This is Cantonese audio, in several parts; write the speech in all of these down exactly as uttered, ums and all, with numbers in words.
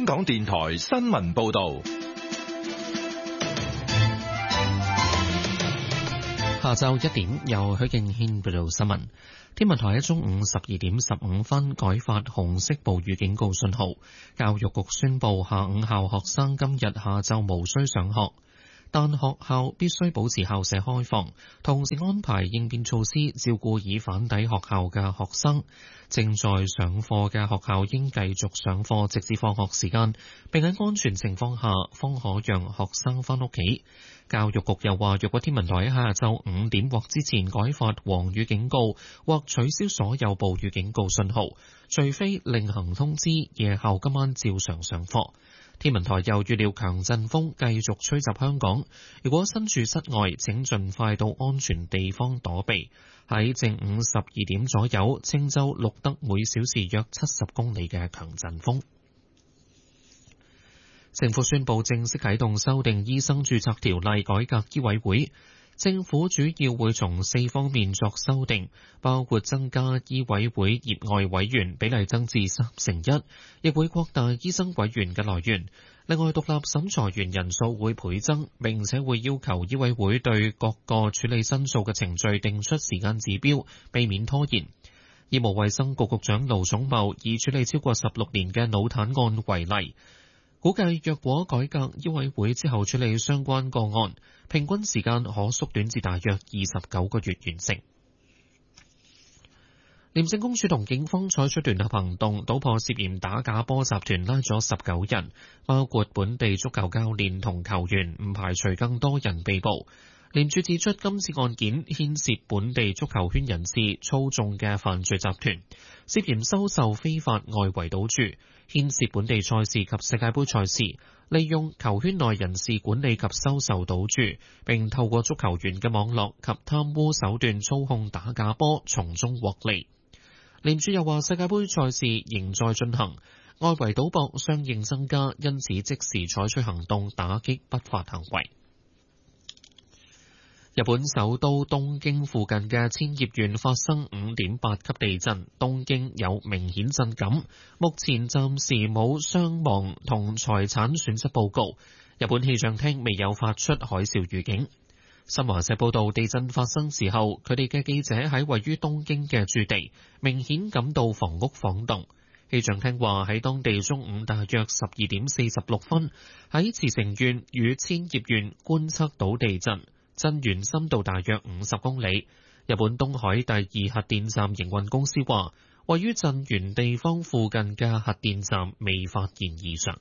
港電台新聞報道。 下晝一點，由許敬軒報道新聞。天文台喺中午十二點十五分改發紅色暴雨警告信號。教育局宣布，下午校學生今日下晝無需上學，但學校必須保持校舍開放，同時安排應變措施照顧已返抵學校嘅學生。正在上課嘅學校應繼續上課直至放學時間，並喺安全情況下方可讓學生返屋企。教育局又話，若果天文台喺下晝五點或之前改發黃雨警告或取消所有暴雨警告信號，除非另行通知，夜校今晚照常上課。天文台又預料強陣風繼續吹襲香港，如果身處室外，請盡快到安全地方躲避。喺正午十二點左右，青州錄得每小時約七十公里嘅強陣風。政府宣布正式啟動修訂醫生註冊條例，改革醫委會。政府主要會從四方面作修訂，包括增加醫委會業外委員比例增至三成一，亦會擴大醫生委員嘅來源。另外，獨立審裁員人數會倍增，並且會要求醫委會對各個處理申訴嘅程序定出時間指標，避免拖延。醫務衛生局局長盧寵茂以處理超過十六年嘅腦癱案為例，估計若果改革醫委會之後處理相關個案，平均時間可縮短至大約二十九個月完成。廉政公署同警方採取聯合行動，搗破涉嫌打假波集團，拉咗十九人，包括本地足球教練同球員，唔排除更多人被捕。廉署指出，今次案件牽涉本地足球圈人士操縱嘅犯罪集團，涉嫌收受非法外圍賭注，牽涉本地賽事及世界盃賽事，利用球圈內人士管理及收受賭注，並透過足球員嘅網絡及貪污手段操控打假波，從中獲利。廉署又話，世界盃賽事仍在進行，外圍賭博相應增加，因此即時採取行動打擊不法行為。日本首都東京附近嘅千葉縣發生五點八級地震，東京有明顯震感，目前暫時冇傷亡同財產損失報告。日本氣象廳未有發出海嘯預警。新華社報道，地震發生時候，佢哋嘅記者喺位於東京嘅駐地，明顯感到房屋晃動。氣象廳話喺當地中午大約十二點四十六分，喺茨城縣與千葉縣觀測到地震。震源深度大約五十公里。日本東海第二核電站營運公司話，位於震源地方附近嘅核電站未發現異常。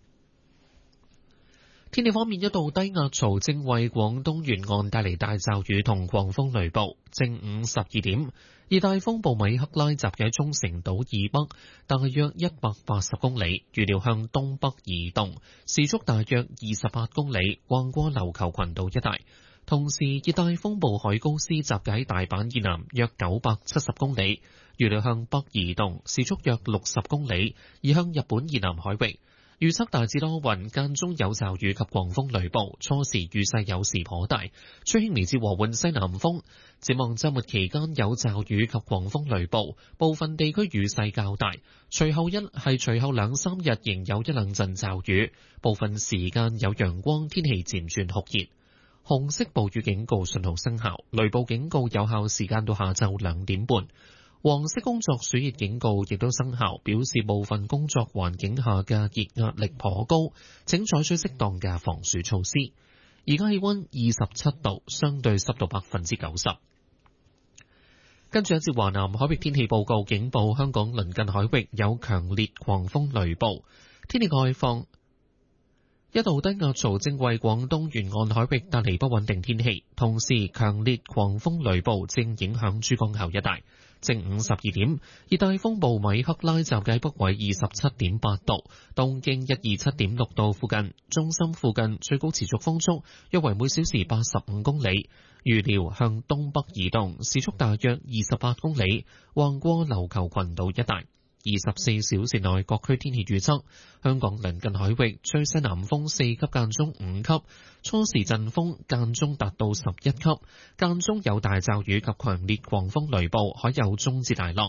天氣方面，一道低壓槽正為廣東沿岸帶嚟大驟雨同狂風雷暴。正午十二點，熱帶風暴米克拉集喺沖繩島以北，大約一百八十公里，預料向東北移動，時速大約二十八公里，橫過琉球群島一帶。同時，熱帶風暴海高斯集喺大阪以南約九百七十公里，預料向北移動，時速約六十公里，移向日本以南海域。預測大致多雲，間中有驟雨及狂風雷暴，初時雨勢有時頗大，吹輕微至和緩西南風。展望週末期間有驟雨及狂風雷暴，部分地區雨勢較大。隨後一係隨後兩三日仍有一兩陣驟雨，部分時間有陽光，天氣漸轉酷熱。紅色暴雨警告信號生效，雷暴警告有效時間到下晝兩點半。黃色工作暑熱警告亦都生效，表示部分工作環境下嘅熱壓力頗高，請採取適當嘅防暑措施。而家氣溫二十七度，相對濕度百分之九十。跟住一節華南海域天氣報告，警報香港鄰近海域有強烈狂風雷暴，天氣概況。一道低壓槽正為廣東沿岸海域帶嚟不穩定天氣，同時強烈狂風雷暴正影響珠江口一帶。正午十二點，熱帶風暴米克拉集喺北緯二十七點八度，東經一二七點六度附近，中心附近最高持續風速約為每小時八十五公里，預料向東北移動，時速大約二十八公里，橫過琉球群島一帶。二十四小時內各區天氣預測：香港鄰近海域吹西南風四級間中五級，初時陣風間中達到十一級，間中有大驟雨及強烈狂風雷暴，海有中至大浪。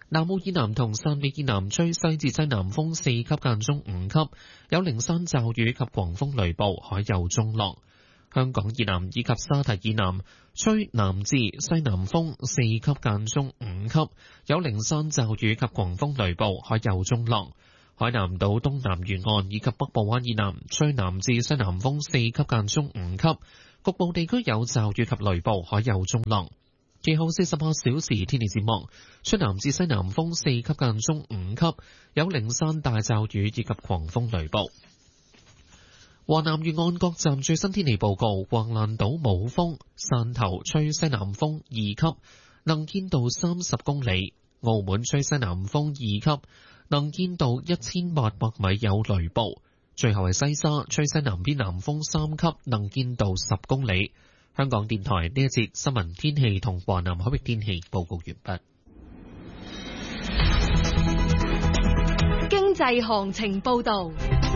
南澳以南同汕尾以南吹西至西南風四級間中五級，有零散驟雨及狂風雷暴，海有中浪。香港以南以及沙堤以南吹南至西南風四級間中五級，有零散驟雨及狂風雷暴，海有中浪。海南島東南沿岸以及北部灣以南吹南至西南風四級間中五級，局部地區有驟雨及雷暴，海有中浪。其後四十八小時天氣展望，吹南至西南風四級間中五級，有零散大驟雨以及狂風雷暴。華南沿岸各站最新天氣報告：橫瀾島冇風，汕頭吹西南風二級，能見度三十公里；澳門吹西南風二級，能見度一千八百米，有雷暴。最後係西沙吹西南偏南風三級，能見度十公里。香港電台呢一節新聞天氣同華南海域天氣報告完畢。 經濟行情報道。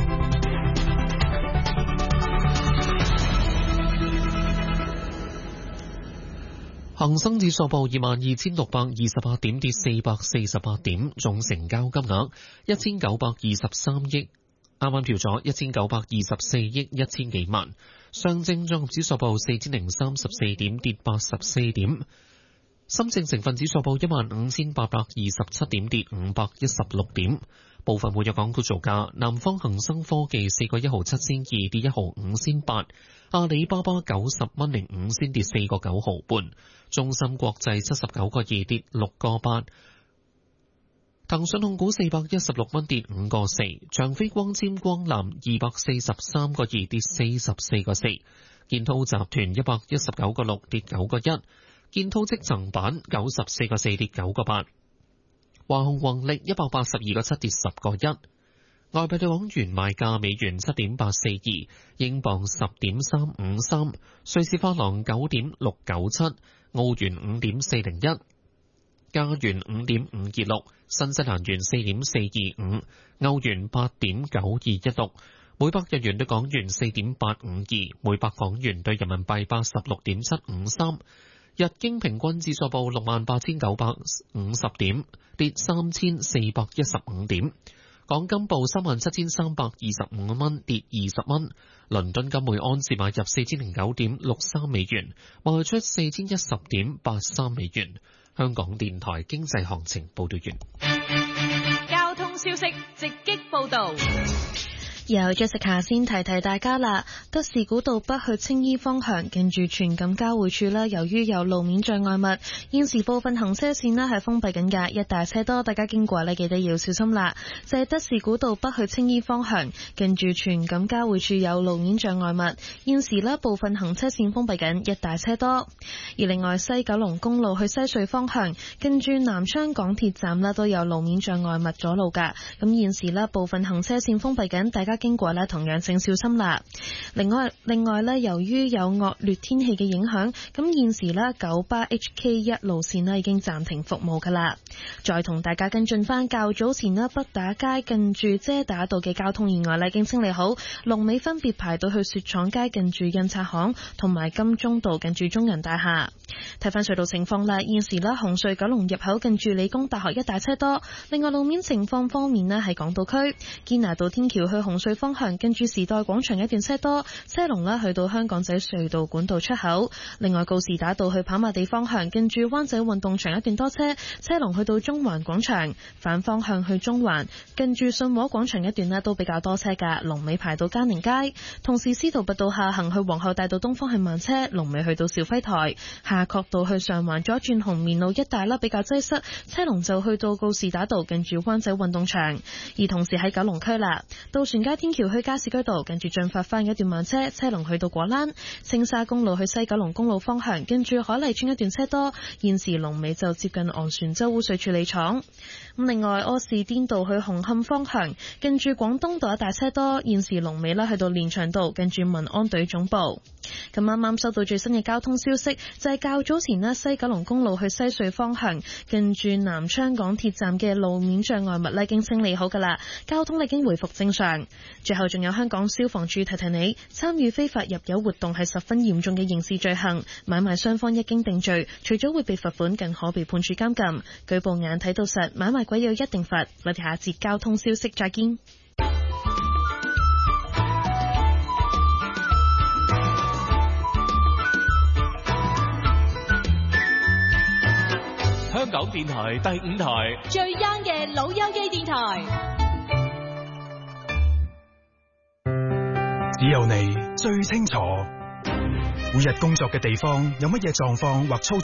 恒生指數報二萬二千六百二十八點，跌四百四十八點，總成交金額一千九百二十三億。啱啱調咗一千九百二十四億一千幾萬。上證綜合指數報四千零三十四點，跌八十四點。深證成分指數報一萬五千八百二十七點，跌五百一十六點。部分活躍港股造價：南方恒生科技四個一毫七仙二，跌一毫五仙八；阿里巴巴九十蚊零五仙，跌四個九毫半；中芯國際七十九個二，跌六個八。騰訊控股四百一十六蚊，跌五個四；長飛光纖光纜二百四十三個二，跌四十四個四；建滔集團一百一十九個六，跌九個一；建滔積層板九十四個四，跌九個八；華虹宏力一百八十二個七，跌十個一。外幣對港元賣價：美元七點八四二，英鎊十點三五三，瑞士法郎九點六九七，澳元五點四零一。加元五點五二六，新西蘭元四點四二五，歐元八點九二一六，每百日元對港元四點八五二，每百港元對人民幣八十六點七五三。日經平均指數報六萬八千九百五十點，跌三千四百一十五點。港金報三萬七千三百二十五蚊，跌二十蚊。倫敦金每安士買入四千零九點六三美元，賣出四千一十點八三美元。香港電台經濟行情報道完。 交通消息直擊報道。 由 Jessica 先提提大家啦，德士古道北去青衣方向，近住荃錦交匯處啦，由於有路面障礙物，現時部分行車線呢係封閉緊㗎，一大車多，大家經過呢記得要小心啦。就係德士古道北去青衣方向，近住荃錦交匯處有路面障礙物，現時呢部分行車線封閉緊，一大車多。而另外西九龍公路去西隧方向，近住南昌港鐵站呢都有路面障礙物阻路㗎，咁現時呢部分行車線封閉緊，大家經過呢同樣請小心啦。另外另外呢由於有惡劣天氣嘅影響，咁現時呢九巴 H K 一 路線呢已經暫停服務噶啦。再同大家跟進翻較早前呢北打街近住遮打道嘅交通意外呢已經清理好，龍尾分別排到去雪廠街近住印刷行同埋金鐘道近住中人大廈。睇翻隧道情況啦，現時呢紅隧九龍入口近住理工大學一大車多。另外路面情況方面呢，喺港島區堅拿道天橋去紅隧方向跟住時代廣場一段車多，車龍呢去到香港仔隧道管道出口。另外告士打道去跑馬地方向跟住灣仔運動場一段多車，車龍去到中環廣場。反方向去中環跟住信和廣場一段呢都比較多車㗎，龍尾排到嘉寧街。同時司徒拔道下行去皇后大道東方向慢車，龍尾去到肇輝台。夏慤道去上環左轉紅棉路一帶啦比較擠塞，車龍就去到告士打道近住灣仔運動場。而同時喺九龍區啦，渡船街天橋去加士居道近住進發翻一段慢車，車龍去到果欄。青沙公路去西九龍公路方向跟住海麗村一段車多，現時龍尾就接近昂船洲污水處理廠。咁另外柯士甸道去紅磡方向近住廣東道一大車多，現時龍尾啦去到連翔道近住民安隊總部。咁啱啱收到最新嘅交通消息，就係較早前呢西九龍公路去西隧方向近住南昌港鐵站嘅路面障礙物呢已經清理好噶啦，交通已經回復正常。 最後仲有香港消防處提提你，參與非法入油活動係十分嚴重嘅刑事罪行，買賣雙方一經定罪，除咗會被罰款，更可被判處監禁。舉報眼睇到實，買賣鬼有一定罰。我哋下節交通消息再見。 香港電台第五台最 young 嘅老友記電台， 只有你最清楚，每日工作嘅地方有乜嘢狀況或操作